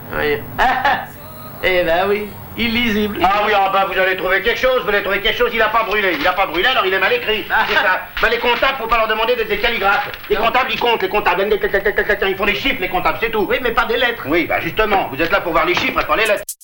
Oui. Eh ben oui, illisible. Ah oui, ah ben vous allez trouver quelque chose, il a pas brûlé, alors il est mal écrit. C'est ça. Ben les comptables, faut pas leur demander d'être des calligraphes. Les comptables, ils comptent, ils font des chiffres, les comptables, c'est tout. Oui, mais pas des lettres. Oui, ben justement, vous êtes là pour voir les chiffres et pas les lettres.